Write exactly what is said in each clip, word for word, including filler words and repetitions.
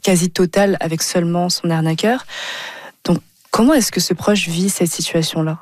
quasi totale avec seulement son arnaqueur. Donc, comment est-ce que ce proche vit cette situation-là?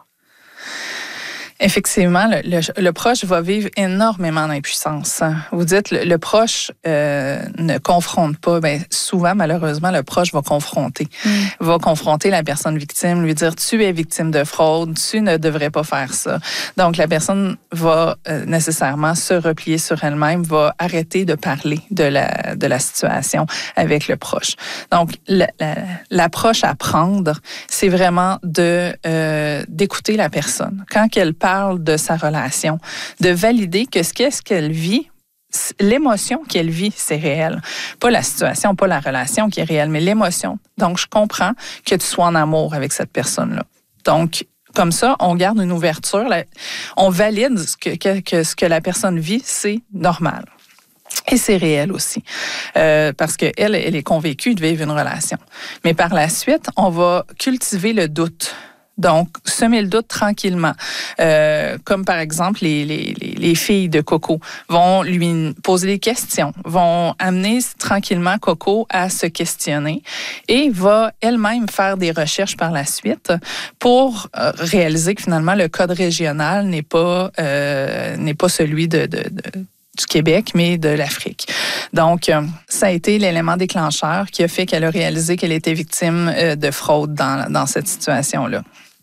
Effectivement, le, le, le proche va vivre énormément d'impuissance. Vous dites, le, le proche euh, ne confronte pas. Bien, souvent, malheureusement, le proche va confronter. Mm. Va confronter la personne victime, lui dire, tu es victime de fraude, tu ne devrais pas faire ça. Donc, la personne va euh, nécessairement se replier sur elle-même, va arrêter de parler de la, de la situation avec le proche. Donc, la, la, l'approche à prendre, c'est vraiment de euh, d'écouter la personne. Quand elle parle de sa relation, de valider que ce qu'est-ce qu'elle vit, l'émotion qu'elle vit, c'est réel. Pas la situation, pas la relation qui est réelle, mais l'émotion. Donc, je comprends que tu sois en amour avec cette personne-là. Donc, comme ça, on garde une ouverture, on valide ce que, que, que ce que la personne vit, c'est normal. Et c'est réel aussi, euh, parce qu'elle, elle est convaincue de vivre une relation. Mais par la suite, on va cultiver le doute. Donc, semer le doute tranquillement. Euh, comme par exemple, les, les, les filles de Coco vont lui poser des questions, vont amener tranquillement Coco à se questionner et va elle-même faire des recherches par la suite pour euh, réaliser que finalement, le code régional n'est pas, euh, n'est pas celui de... de, de du Québec, mais de l'Afrique. Donc, euh, ça a été l'élément déclencheur qui a fait qu'elle a réalisé qu'elle était victime euh, de fraude dans, dans cette situation-là.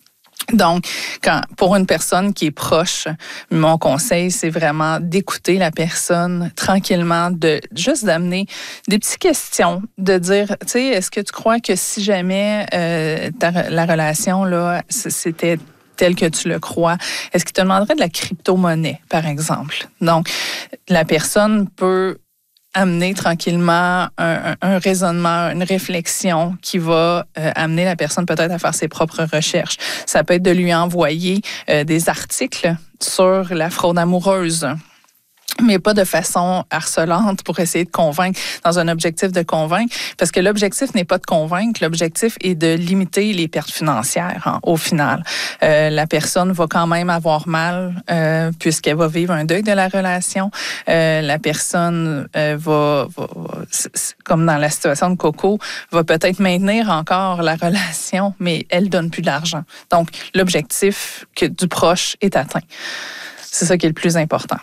Donc, quand, pour une personne qui est proche, mon conseil, c'est vraiment d'écouter la personne tranquillement, de juste d'amener des petites questions, de dire, tu sais, est-ce que tu crois que si jamais euh, ta, la relation, là, c'était tel que tu le crois, est-ce qu'il te demanderait de la crypto-monnaie, par exemple? Donc, la personne peut amener tranquillement un, un, un raisonnement, une réflexion qui va euh, amener la personne peut-être à faire ses propres recherches. Ça peut être de lui envoyer euh, des articles sur la fraude amoureuse, mais pas de façon harcelante pour essayer de convaincre, dans un objectif de convaincre, parce que l'objectif n'est pas de convaincre, l'objectif est de limiter les pertes financières, hein, au final. Euh, la personne va quand même avoir mal, euh, puisqu'elle va vivre un deuil de la relation. Euh, la personne euh, va, va, va, comme dans la situation de Coco, va peut-être maintenir encore la relation, mais elle donne plus d'argent. Donc, l'objectif que du proche est atteint. C'est ça qui est le plus important.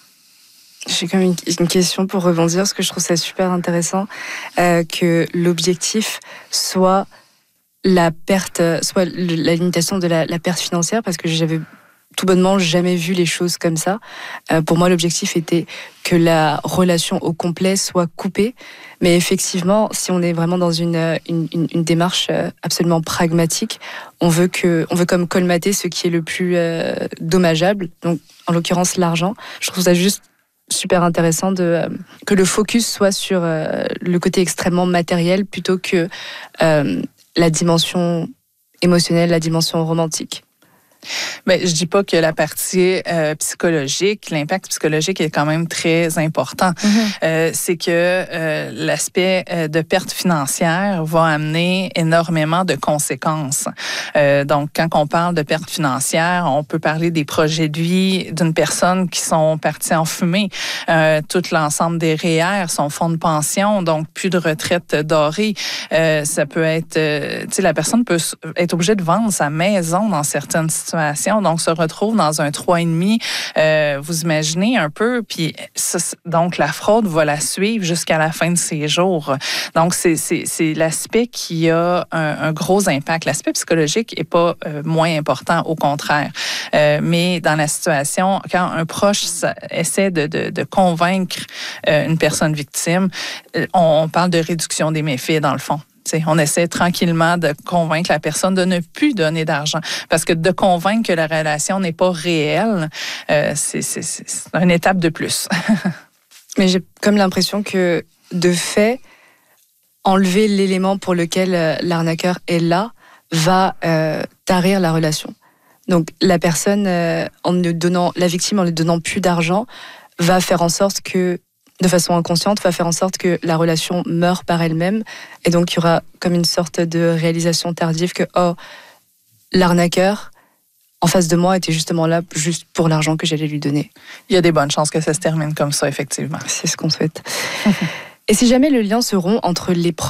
J'ai quand même une, une question pour rebondir, parce que je trouve ça super intéressant, euh, que l'objectif soit la perte, soit la limitation de la, la perte financière, parce que j'avais tout bonnement jamais vu les choses comme ça. Euh, pour moi, l'objectif était que la relation au complet soit coupée. Mais effectivement, si on est vraiment dans une, une, une démarche absolument pragmatique, on veut, que, on veut comme colmater ce qui est le plus euh, dommageable, donc en l'occurrence l'argent. Je trouve ça juste super intéressant de, euh, que le focus soit sur euh, le côté extrêmement matériel plutôt que euh, la dimension émotionnelle, la dimension romantique. Bien, je dis pas que la partie euh, psychologique, l'impact psychologique est quand même très important. Mm-hmm. Euh, c'est que euh, l'aspect euh, de perte financière va amener énormément de conséquences. Euh, donc, quand on parle de perte financière, on peut parler des projets de vie d'une personne qui sont partis en fumée. Euh, tout l'ensemble des R E E R, son fonds de pension, donc plus de retraite dorée. Euh, ça peut être, euh, tu sais, la personne peut être obligée de vendre sa maison dans certaines situations. Donc, se retrouve dans un trois et demi. Euh, vous imaginez un peu, puis ça, donc la fraude va la suivre jusqu'à la fin de ses jours. Donc, c'est, c'est, c'est l'aspect qui a un, un gros impact. L'aspect psychologique n'est pas euh, moins important, au contraire. Euh, mais dans la situation, quand un proche ça, essaie de, de, de convaincre euh, une personne victime, on, on parle de réduction des méfaits, dans le fond. T'sais, on essaie tranquillement de convaincre la personne de ne plus donner d'argent. Parce que de convaincre que la relation n'est pas réelle, euh, c'est, c'est, c'est une étape de plus. Mais j'ai comme l'impression que, de fait, enlever l'élément pour lequel euh, l'arnaqueur est là va euh, tarir la relation. Donc la personne, euh, en ne donnant, la victime, en ne donnant plus d'argent, va faire en sorte que, de façon inconsciente, va faire en sorte que la relation meure par elle-même. Et donc, il y aura comme une sorte de réalisation tardive que, oh, l'arnaqueur, en face de moi, était justement là juste pour l'argent que j'allais lui donner. Il y a des bonnes chances que ça se termine comme ça, effectivement. C'est ce qu'on souhaite. Et si jamais le lien se rompt entre les